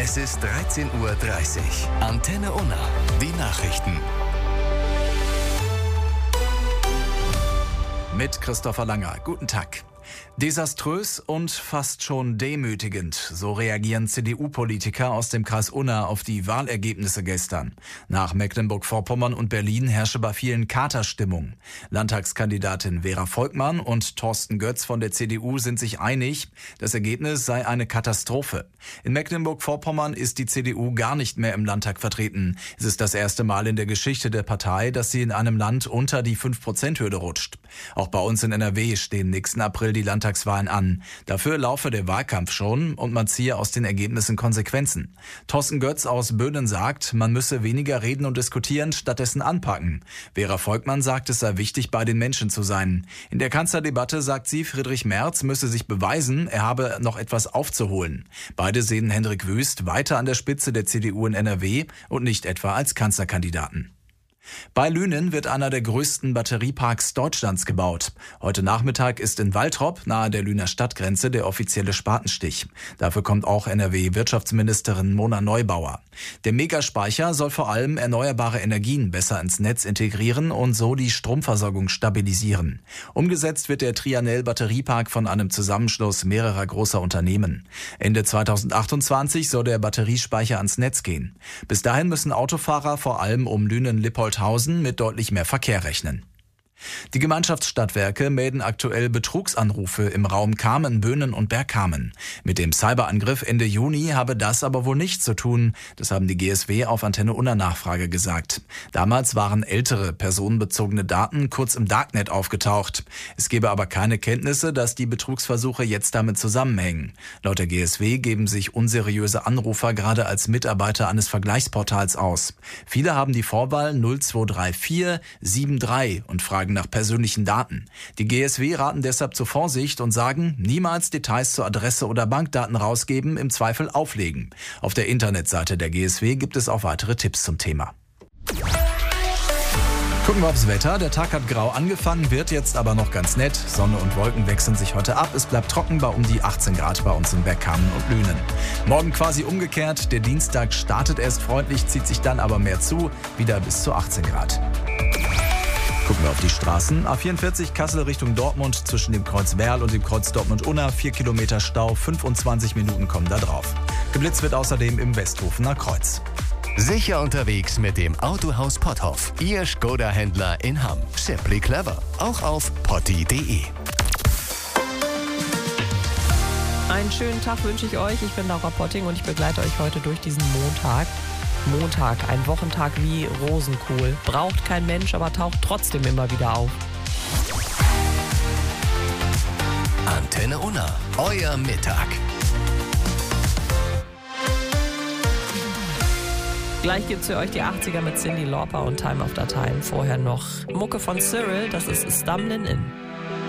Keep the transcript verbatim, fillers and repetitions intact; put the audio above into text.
Es ist dreizehn Uhr dreißig. Antenne Unna. Die Nachrichten. Mit Christopher Langer. Guten Tag. Desaströs und fast schon demütigend, so reagieren C D U-Politiker aus dem Kreis Unna auf die Wahlergebnisse gestern. Nach Mecklenburg-Vorpommern und Berlin herrsche bei vielen Katerstimmung. Landtagskandidatin Vera Volkmann und Thorsten Götz von der C D U sind sich einig, das Ergebnis sei eine Katastrophe. In Mecklenburg-Vorpommern ist die C D U gar nicht mehr im Landtag vertreten. Es ist das erste Mal in der Geschichte der Partei, dass sie in einem Land unter die fünf Prozent Hürde rutscht. Auch bei uns in N R W stehen nächsten April die Landtagswahlen an. Dafür laufe der Wahlkampf schon und man ziehe aus den Ergebnissen Konsequenzen. Thorsten Götz aus Böhnen sagt, man müsse weniger reden und diskutieren, stattdessen anpacken. Vera Volkmann sagt, es sei wichtig, bei den Menschen zu sein. In der Kanzlerdebatte sagt sie, Friedrich Merz müsse sich beweisen, er habe noch etwas aufzuholen. Beide sehen Hendrik Wüst weiter an der Spitze der C D U in N R W und nicht etwa als Kanzlerkandidaten. Bei Lünen wird einer der größten Batterieparks Deutschlands gebaut. Heute Nachmittag ist in Waltrop, nahe der Lüner Stadtgrenze, der offizielle Spatenstich. Dafür kommt auch N R W-Wirtschaftsministerin Mona Neubauer. Der Megaspeicher soll vor allem erneuerbare Energien besser ins Netz integrieren und so die Stromversorgung stabilisieren. Umgesetzt wird der Trianel Batteriepark von einem Zusammenschluss mehrerer großer Unternehmen. Ende zweitausendachtundzwanzig soll der Batteriespeicher ans Netz gehen. Bis dahin müssen Autofahrer vor allem um Lünen-Lippoldhausen mit deutlich mehr Verkehr rechnen. Die Gemeinschaftsstadtwerke melden aktuell Betrugsanrufe im Raum Kamen, Böhnen und Bergkamen. Mit dem Cyberangriff Ende Juni habe das aber wohl nichts zu tun. Das haben die G S W auf Antenne Unna Nachfrage gesagt. Damals waren ältere personenbezogene Daten kurz im Darknet aufgetaucht. Es gebe aber keine Kenntnisse, dass die Betrugsversuche jetzt damit zusammenhängen. Laut der G S W geben sich unseriöse Anrufer gerade als Mitarbeiter eines Vergleichsportals aus. Viele haben die Vorwahl null zwei drei vier sieben drei und fragen nach persönlichen Daten. Die G S W raten deshalb zur Vorsicht und sagen, niemals Details zur Adresse oder Bankdaten rausgeben, im Zweifel auflegen. Auf der Internetseite der G S W gibt es auch weitere Tipps zum Thema. Gucken wir aufs Wetter. Der Tag hat grau angefangen, wird jetzt aber noch ganz nett. Sonne und Wolken wechseln sich heute ab. Es bleibt trocken bei um die achtzehn Grad bei uns in Bergkamen und Lünen. Morgen quasi umgekehrt. Der Dienstag startet erst freundlich, zieht sich dann aber mehr zu, wieder bis zu achtzehn Grad. Gucken wir auf die Straßen. A vierundvierzig Kassel Richtung Dortmund zwischen dem Kreuz Werl und dem Kreuz Dortmund-Unna. vier Kilometer Stau, fünfundzwanzig Minuten kommen da drauf. Geblitzt wird außerdem im Westhofener Kreuz. Sicher unterwegs mit dem Autohaus Potthoff. Ihr Skoda-Händler in Hamm. Simply clever. Auch auf potti punkt de. Einen schönen Tag wünsche ich euch. Ich bin Laura Potting und ich begleite euch heute durch diesen Montag. Montag, ein Wochentag wie Rosenkohl. Braucht kein Mensch, aber taucht trotzdem immer wieder auf. Antenne Unna, euer Mittag. Gleich gibt's für euch die achtziger mit Cyndi Lauper und Time After Time. Vorher noch Mucke von Cyril, das ist Stumbling In.